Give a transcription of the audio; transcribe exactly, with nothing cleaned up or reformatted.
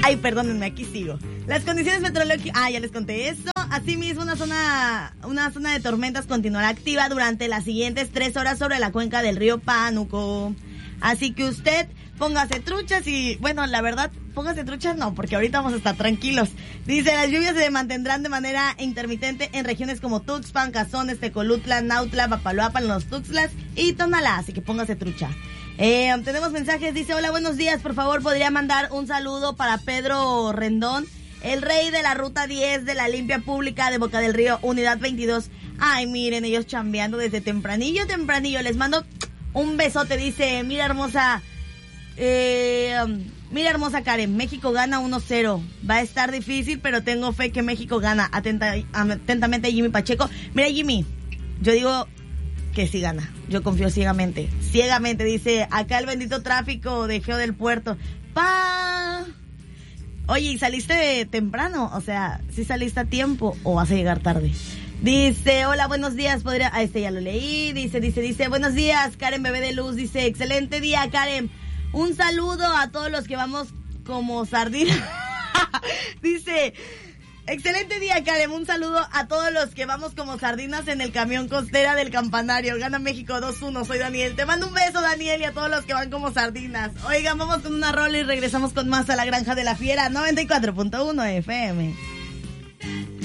Ay, perdónenme, aquí sigo. Las condiciones meteorológicas... Ah, ya les conté eso. Asimismo, una zona, una zona de tormentas continuará activa durante las siguientes tres horas sobre la cuenca del río Pánuco. Así que usted póngase truchas y... Bueno, la verdad, póngase truchas no, porque ahorita vamos a estar tranquilos. Dice, las lluvias se mantendrán de manera intermitente en regiones como Tuxpan, Cazones, Tecolutla, Nautla, Papaloapan, Los Tuxtlas y Tonalá. Así que póngase trucha. Eh, tenemos mensajes, dice, hola, buenos días, por favor, podría mandar un saludo para Pedro Rendón, el rey de la ruta diez de la limpia pública de Boca del Río, unidad veintidós. Ay, miren, ellos chambeando desde tempranillo, tempranillo, les mando un besote, dice, mira hermosa, eh, mira hermosa Karen, México gana uno cero, va a estar difícil, pero tengo fe que México gana. Atenta, atentamente Jimmy Pacheco. Mira Jimmy, yo digo... que sí gana, yo confío ciegamente, ciegamente, dice, acá el bendito tráfico de Geo del Puerto, pa, oye, ¿y saliste temprano? O sea, ¿sí saliste a tiempo o vas a llegar tarde? Dice, hola, buenos días, podría, ah, este ya lo leí, dice, dice, dice, buenos días, Karen Bebé de Luz, dice, excelente día, Karen, un saludo a todos los que vamos como sardinas, dice... Excelente día, Karen. Un saludo a todos los que vamos como sardinas en el camión costera del campanario. Gana México dos uno. Soy Daniel. Te mando un beso, Daniel, y a todos los que van como sardinas. Oigan, vamos con una rola y regresamos con más a La Granja de la Fiera, noventa y cuatro punto uno F M.